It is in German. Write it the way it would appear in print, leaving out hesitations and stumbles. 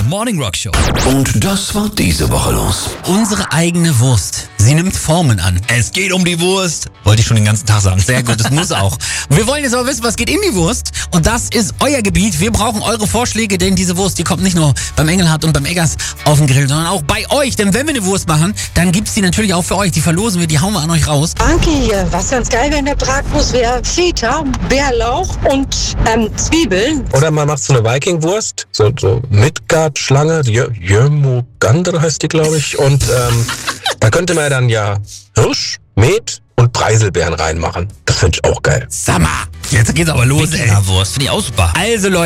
Morning Rock Show. Und das war diese Woche los. Unsere eigene Wurst. Sie nimmt Formen an. Es geht um die Wurst. Wollte ich schon den ganzen Tag sagen. Sehr gut, das muss auch. Wir wollen jetzt aber wissen, was geht in die Wurst. Und das ist euer Gebiet. Wir brauchen eure Vorschläge, denn diese Wurst, die kommt nicht nur beim Engelhardt und beim Eggers auf den Grill, sondern auch bei euch. Denn wenn wir eine Wurst machen, dann gibt's die natürlich auch für euch. Die verlosen wir, die hauen wir an euch raus. Anke hier. Was ganz geil wäre in der Bratwurst wäre Feta, Bärlauch und Zwiebeln. Oder man macht so eine Viking-Wurst, so Midgard-Schlange, Jömugandr heißt die, glaube ich. Und da könnte man dann ja Hirsch, Met und Preiselbeeren reinmachen. Das finde ich auch geil. Sag mal, jetzt geht's aber los, ey. Wurst finde ich auch super. Also Leute.